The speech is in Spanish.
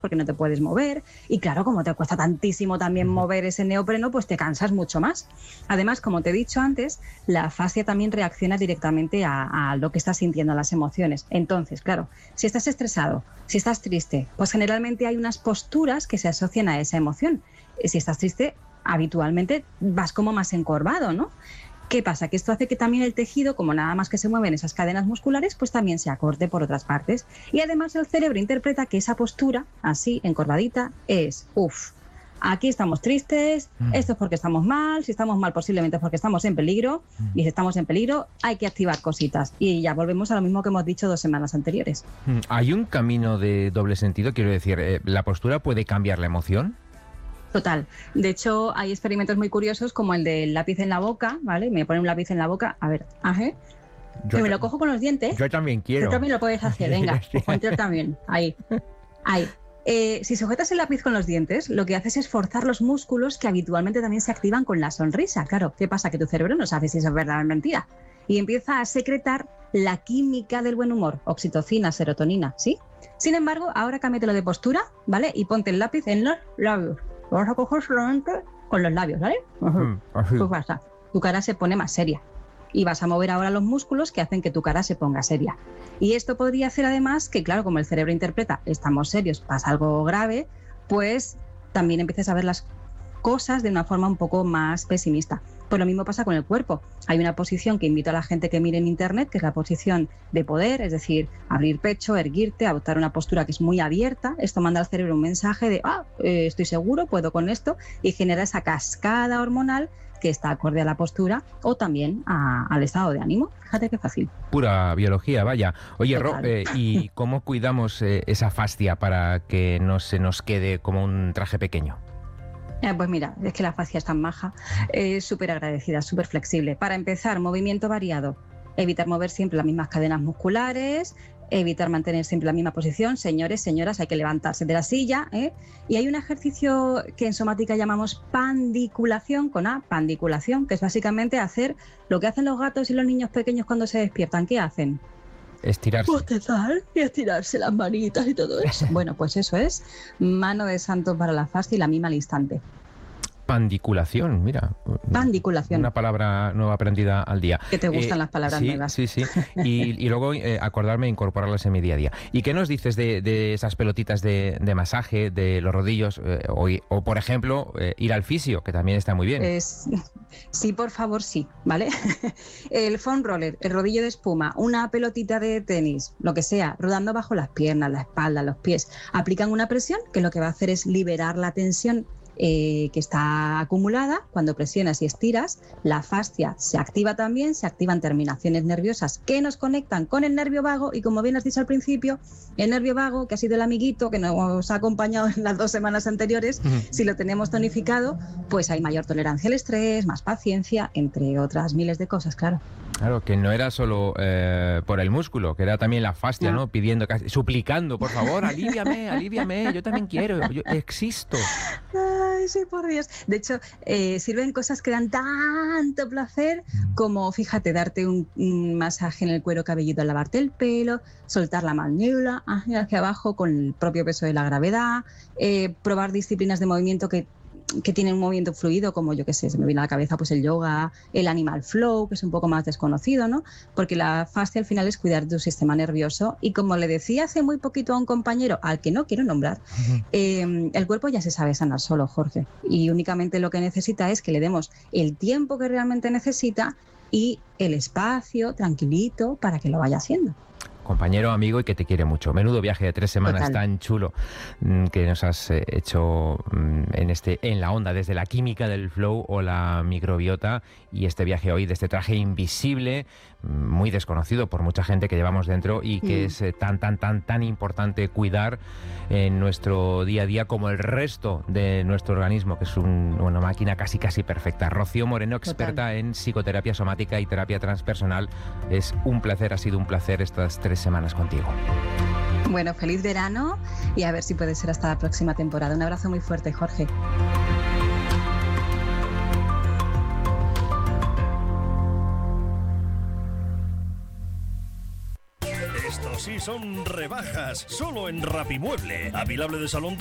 porque no te puedes mover. Y claro, como te cuesta tantísimo también mover ese neopreno, pues te cansas mucho más. Además, como te he dicho antes, la fascia también reacciona directamente a lo que estás sintiendo, a las emociones. Entonces, claro, si estás estresado, si estás triste, pues generalmente hay unas posturas que se asocian a esa emoción. Si estás triste, habitualmente vas como más encorvado, ¿no? ¿Qué pasa? Que esto hace que también el tejido, como nada más que se mueven esas cadenas musculares, pues también se acorte por otras partes. Y además el cerebro interpreta que esa postura, así, encorvadita, es, aquí estamos tristes, esto es porque estamos mal, si estamos mal posiblemente es porque estamos en peligro, y si estamos en peligro hay que activar cositas. Y ya volvemos a lo mismo que hemos dicho 2 semanas anteriores. ¿Hay un camino de doble sentido? Quiero decir, ¿la postura puede cambiar la emoción? Total. De hecho, hay experimentos muy curiosos como el del lápiz en la boca, ¿vale? Me pone un lápiz en la boca, a ver, que me lo cojo con los dientes. Yo también quiero. Tú también lo puedes hacer, venga, yo también, ahí. Si sujetas el lápiz con los dientes, lo que haces es forzar los músculos que habitualmente también se activan con la sonrisa. Claro, ¿qué pasa? Que tu cerebro no sabe si eso es verdad o mentira. Y empieza a secretar la química del buen humor, oxitocina, serotonina, ¿sí? Sin embargo, ahora cámbiatelo de postura, ¿vale? Y ponte el lápiz en los labios. Lo vas a coger solamente con los labios, ¿vale? Pues pasa, tu cara se pone más seria. Y vas a mover ahora los músculos que hacen que tu cara se ponga seria. Y esto podría hacer además que, claro, como el cerebro interpreta, estamos serios, pasa algo grave, pues también empieces a ver las cosas de una forma un poco más pesimista. Pues lo mismo pasa con el cuerpo. Hay una posición que invito a la gente que mire en internet, que es la posición de poder, es decir, abrir pecho, erguirte, adoptar una postura que es muy abierta. Esto manda al cerebro un mensaje de, estoy seguro, puedo con esto, y genera esa cascada hormonal que está acorde a la postura o también al estado de ánimo. Fíjate qué fácil. Pura biología, vaya. Oye, Ro, ¿y cómo cuidamos esa fascia para que no se nos quede como un traje pequeño? Pues mira, es que la fascia es tan maja, es súper agradecida, súper flexible. Para empezar, movimiento variado, evitar mover siempre las mismas cadenas musculares, evitar mantener siempre la misma posición. Señores, señoras, hay que levantarse de la silla, ¿eh? Y hay un ejercicio que en somática llamamos pandiculación, con A, pandiculación, que es básicamente hacer lo que hacen los gatos y los niños pequeños cuando se despiertan. ¿Qué hacen? Estirarse. Bostezar y estirarse las manitas y todo eso. Bueno, pues eso es mano de santo para la fascia y la mima al instante. Pandiculación, mira. Pandiculación. Una palabra nueva aprendida al día. Que te gustan las palabras nuevas. Sí. Y luego acordarme de incorporarlas en mi día a día. ¿Y qué nos dices de esas pelotitas de masaje, de los rodillos? O por ejemplo, ir al fisio, que también está muy bien. Sí, por favor, sí, ¿vale? El foam roller, el rodillo de espuma, una pelotita de tenis, lo que sea, rodando bajo las piernas, la espalda, los pies. Aplican una presión que lo que va a hacer es liberar la tensión que está acumulada. Cuando presionas y estiras, la fascia se activa también, se activan terminaciones nerviosas que nos conectan con el nervio vago y, como bien has dicho al principio, el nervio vago, que ha sido el amiguito que nos ha acompañado en las 2 semanas anteriores, si lo tenemos tonificado, pues hay mayor tolerancia al estrés, más paciencia, entre otras miles de cosas, claro. Claro, que no era solo por el músculo, que era también la fascia, ¿no? Pidiendo, suplicando, por favor, aliviame, yo también quiero, yo existo. Ay, sí, por Dios. De hecho, sirven cosas que dan tanto placer como, fíjate, darte un masaje en el cuero cabelludo al lavarte el pelo, soltar la mandíbula hacia abajo con el propio peso de la gravedad, probar disciplinas de movimiento que tienen un movimiento fluido, como yo qué sé, se me viene a la cabeza pues el yoga, el animal flow, que es un poco más desconocido, ¿no? Porque la fascia al final es cuidar de tu sistema nervioso y, como le decía hace muy poquito a un compañero al que no quiero nombrar, el cuerpo ya se sabe sanar solo, Jorge, y únicamente lo que necesita es que le demos el tiempo que realmente necesita y el espacio tranquilito para que lo vaya haciendo. Compañero, amigo y que te quiere mucho. Menudo viaje de 3 semanas. Total. Tan chulo que nos has hecho en la onda, desde la química del flow o la microbiota, y este viaje hoy de este traje invisible, muy desconocido por mucha gente que llevamos dentro y que es tan importante cuidar en nuestro día a día como el resto de nuestro organismo, que es una máquina casi perfecta. Rocío Moreno, experta en psicoterapia somática y terapia transpersonal. Es un placer, ha sido un placer estas 3 semanas contigo. Bueno, feliz verano y a ver si puede ser hasta la próxima temporada. Un abrazo muy fuerte, Jorge. Esto sí son rebajas, solo en Rapimueble. Apilable de salón